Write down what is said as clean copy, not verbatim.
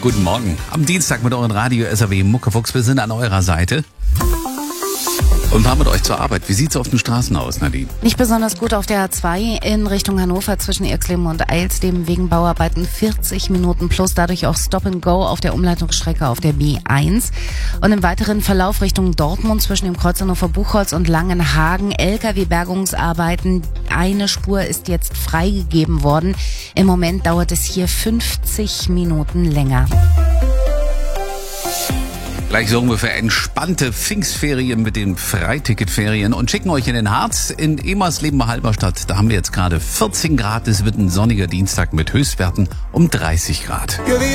Guten Morgen. Am Dienstag mit euren Radio SAW Muckefuchs. Wir sind an eurer Seite und fahren mit euch zur Arbeit. Wie sieht's auf den Straßen aus, Nadine? Nicht besonders gut auf der A2 in Richtung Hannover zwischen Irxleben und Eilsleben wegen Bauarbeiten 40 Minuten plus, dadurch auch Stop and Go auf der Umleitungsstrecke auf der B1. Und im weiteren Verlauf Richtung Dortmund zwischen dem Kreuz Hannover-Buchholz und Langenhagen LKW-Bergungsarbeiten. Eine Spur ist jetzt freigegeben worden. Im Moment dauert es hier 50 Minuten länger. Gleich so ungefähr entspannte Pfingstferien mit den Freiticketferien und schicken euch in den Harz in Emersleben bei Halberstadt. Da haben wir jetzt gerade 14 Grad. Es wird ein sonniger Dienstag mit Höchstwerten um 30 Grad.